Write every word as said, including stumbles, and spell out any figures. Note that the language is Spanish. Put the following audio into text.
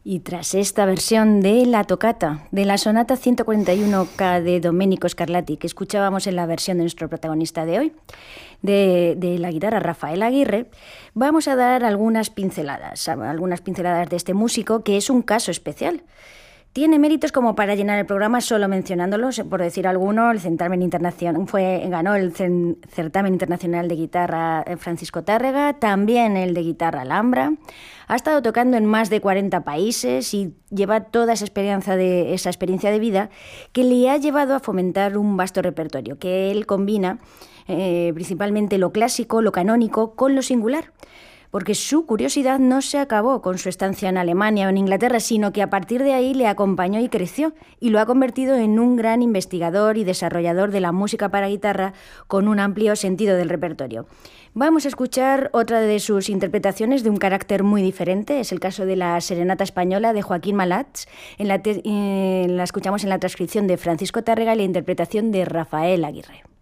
Y tras esta versión de la tocata de la sonata ciento cuarenta y uno K de Domenico Scarlatti, que escuchábamos en la versión de nuestro protagonista de hoy, de, de la guitarra Rafael Aguirre, vamos a dar algunas pinceladas, algunas pinceladas de este músico, que es un caso especial. Tiene méritos como para llenar el programa solo mencionándolos, por decir alguno. El certamen internacional fue ganó el certamen internacional de guitarra Francisco Tárrega, también el de guitarra Alhambra. Ha estado tocando en más de cuarenta países y lleva toda esa experiencia de esa experiencia de vida que le ha llevado a fomentar un vasto repertorio que él combina eh, principalmente lo clásico, lo canónico, con lo singular. Porque su curiosidad no se acabó con su estancia en Alemania o en Inglaterra, sino que a partir de ahí le acompañó y creció, y lo ha convertido en un gran investigador y desarrollador de la música para guitarra con un amplio sentido del repertorio. Vamos a escuchar otra de sus interpretaciones de un carácter muy diferente, es el caso de la Serenata Española de Joaquín Malats, en la, te- eh, la escuchamos en la transcripción de Francisco Tárrega y la interpretación de Rafael Aguirre.